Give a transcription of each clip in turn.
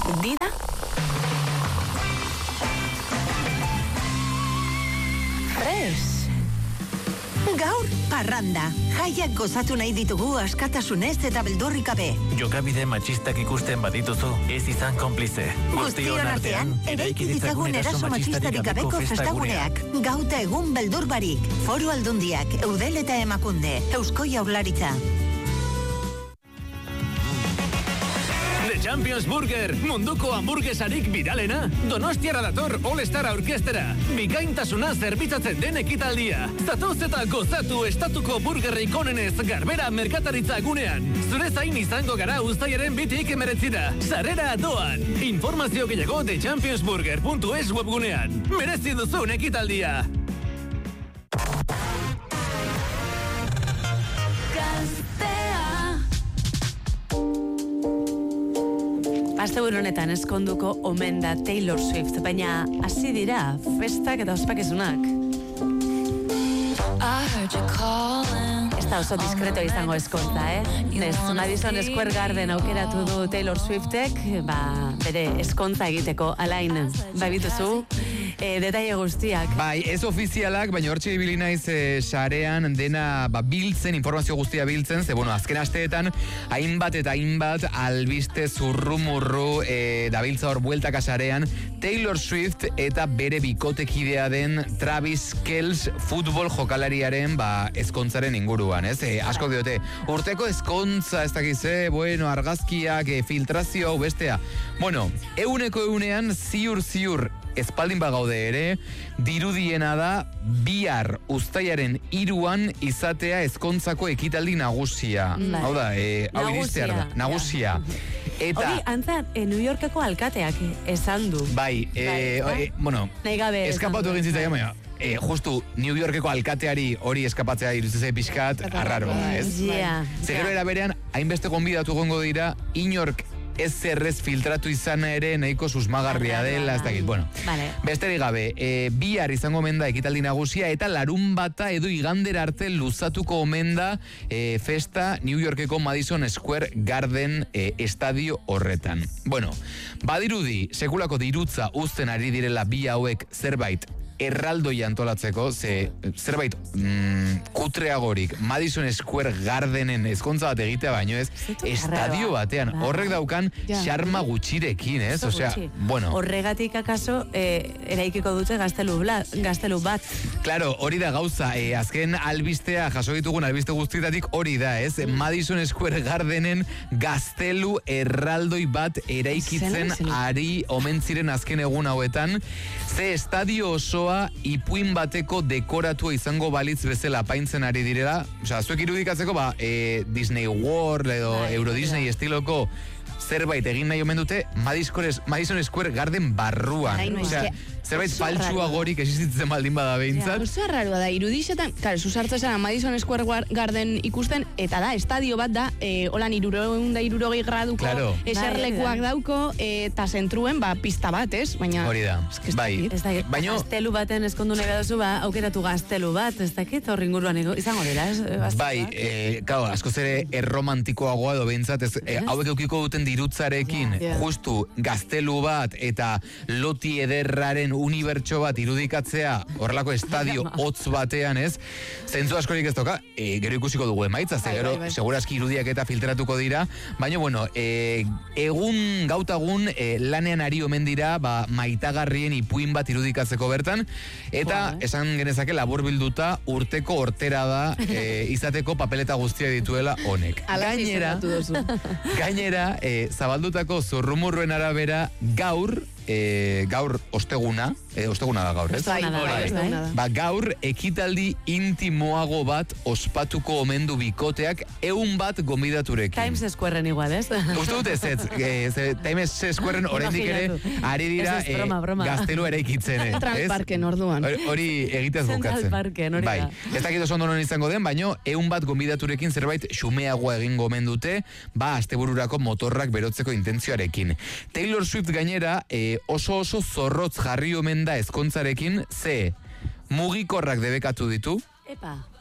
Dida? Fresh. Gaur, parranda. Jaiak gozatu nahi ditugu askatasunez eta beldurrik gabe. Jokabide matxistak ikusten badituzu, ez izan konplize. Guztion artean, eraiki ditzagun eraso matxistarik gabeko festaguneak. Gauta egun beldur barik. Foru Aldundiak, Eudel eta Emakunde, Eusko Jaurlaritza. The Champions Burger, munduko hamburguesarik viralena. Donostiara dator All Star Orkestera. Bikaintasuna zerbitzatzen den ekitaldia. Zatoz eta gozatu estatuko burgerrik onenez Garbera merkataritza gunean. Zure zain izango gara uztailaren 2 emeretzira. Sarrera doan. Informazio gehiago thechampionsburger.es webgunean. Merezi duzun ekitaldia. Asteburu honetan eskonduko omen da Taylor Swift, baina hasi dira festak eta ospakizunak. Ez da oso diskreto izango eskontza, Madison Square Garden aukeratu du Taylor Swiftek, bere eskontza egiteko alain babituzu. Detaile guztiak. Bai, ez ofizialak, baina hortxe ibili naiz sarean dena biltzen, informazio guztia biltzen, ze, azken asteetan, hainbat eta hainbat albiste zurrumurru dabiltza hor bueltaka sarean, Taylor Swift eta bere bikotekidea den Travis Kelce futbol jokalariaren ezkontzaren inguruan, ez? Asko diote, urteko ezkontza, ez dakize, argazkiak, filtrazio, bestea. Euneko eunean, ziur, espaldin bagaude ere, dirudiena da bihar uztailaren 3 izatea ezkontzako ekitaldi nagusia. Hau da, hau iristear da. Nagusia. Eta... Hori, antza, New Yorkeko alkateak esan du. Bai, eskapatu egin zitzaion, baina, justu New Yorkeko alkateari hori eskapatzea iruditzen pixkat, arraro, ez? Zegero eraberean, hainbeste gonbidatu gongo dira, inork ez zerrez filtratu izan ere nahiko susmagarria dela, ez dakit. Besterik gabe, bihar izango omen da ekitaldi nagusia eta larun bata edo igandera arte luzatuko omen da festa New Yorkeko Madison Square Garden estadio horretan. Badirudi, sekulako dirutza uzten ari direla bi hauek zerbait erraldoi antolatzeko, zerbait kutreagorik Madison Square Gardenen ezkontza bat egitea baino ez, estadio batean, horrek daukan xarma gutxirekin, ez? Horregatik akaso eraikiko dute gaztelu bat. Claro, hori da gauza, azken albistea, jaso ditugun albiste guztietatik hori da, ez? Madison Square Gardenen gaztelu erraldoi bat eraikitzen ari omen ziren azken egun hauetan, ze estadio oso ipuin bateko dekoratua izango balitz bezala apaintzen ari direla. Zuek irudikatzeko, Disney World edo Euro Disney estiloko zerbait egin nahi omen dute Madison Square Garden barruan. Zerbait faltsua gorik existitzen baldin bada behintzat. Oso arrarua da, irudixetan, zuzartzea Madison Square Garden ikusten, eta da, estadio bat da, holan 360 graduko eserlekuak dauko, eta zentruen, pista bat, ez? Hori da, bai. Gaztelu baten eskondu nahi baduzu, aukeratu gaztelu bat, ez dakit, horri inguruan izango dira, ez? Bai, askoz ere erromantikoagoa edo behintzat, hauek eukiko duten dirutzarekin, justu gaztelu bat, eta loti ederraren unibertso bat irudikatzea horrelako estadio hotz batean, ez? Zentzu askorik ez toka, gero ikusiko dugu emaitza, gero seguraski irudiak eta filtratuko dira, baina gautagun lanean ari omen dira maitagarrien ipuin bat irudikatzeko bertan, eta esan genezake labur bilduta urteko hortera da izateko papeleta guztia dituela honek. Gainera, zabaldutako zurrumurruen arabera gaur osteguna da gaur, ez? Gaur ekitaldi intimoago bat ospatuko omendu bikoteak 100 bat gonbidaturekin. Times Squaren igual, ez? Uste dut ez, Times Squaren oraindik ere ari dira gaztelu eraikitzen. Central Parken orduan. Hori egitez bukatzen. Central Parken, hori da. Ez dakit oso ondo non izango den, baino 100 bat gonbidaturekin zerbait xumeagoa egingo omen dute, astebururako motorrak berotzeko intentzioarekin. Taylor Swift gainera oso zorrotz jarri omen da ezkontzarekin, ze mugikorrak debekatu ditu,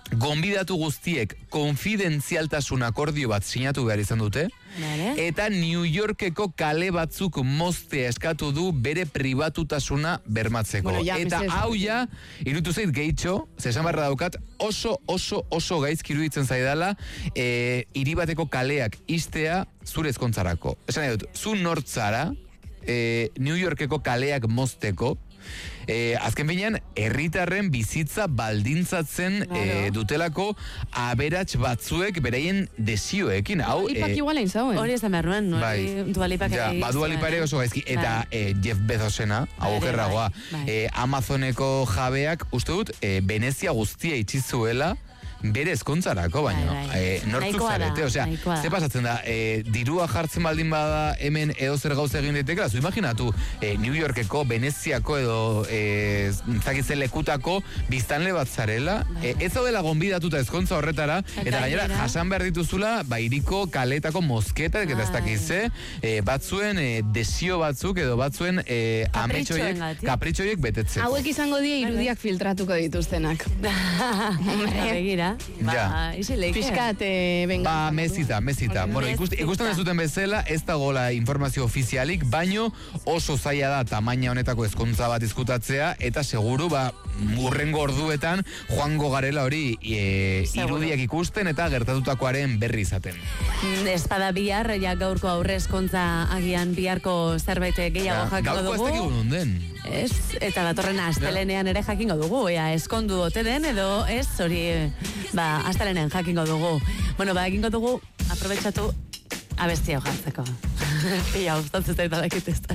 gonbidatu guztiek konfidentzialtasun akordio bat sinatu behar izan dute, eta New Yorkeko kale batzuk moztea eskatu du bere pribatutasuna bermatzeko. Eta hau ja, irutu zait gehitxo, zesan barra daukat, oso gaizki iruditzen zaidala, hiri bateko kaleak istea zure ezkontzarako. Esan nahi dut, zu nortzara, New Yorkeko kaleak mozteko, azken finean, herritarren bizitza baldintzatzen dutelako aberats batzuek beraien desioekin. Ipak igual egin zauen. Hori ez da merruen, Dualipak egin. Dualipak ere oso gaizki. Eta Jeff Bezosena, augerragoa, Amazoneko jabeak, uste dut, Venezia guztia itxizuela, bere ezkontzarako, baina nortzuk zarete, osea, ze pasatzen da, dirua jartzen baldin bada hemen edo zer gauza egin daiteke, zu imaginatu New Yorkeko, Veneziako edo zakitzen lekutako biztanle bat zarela, ez zaudela gonbidatuta ezkontza horretara, eta gainera jasan behar dituzula, iriko kaletako mosketak eta ez dakize, batzuen desio batzuk edo batzuen kapritxoiek betetzen. Hauek izango die irudiak filtratuko dituztenak. Begira. Piskat, venga. Mesita. Bueno, ikusten ez duten bezala, ez da gola informazio ofizialik, baino oso zaila da tamaina honetako ezkontza bat izkutatzea, eta seguru, urrengo orduetan, joango garela hori irudiak ikusten eta gertatutakoaren berri izaten. Espada bihar, gaurko aurre ezkontza agian biharko zerbait gehiago jakingo dugu. Gaurko ez dakik den. Ez, eta datorren astelenean ere jakingo dugu, eskondu ote den edo ez, hori astelenean jakingo dugu. Bueno, egingo dugu, aprobetxatu abestia jartzeko. Ia, gustatzen zaita dakit ez da.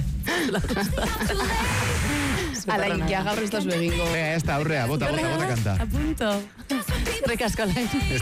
Alain, ja gaur ez da zu egingo. Ez da, aurrea, bota kanta. A punto. Rekasko, Alain.